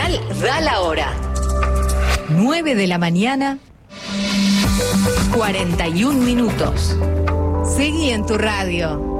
Nacional da la hora. 9 de la mañana, 41 minutos. Seguí en tu radio.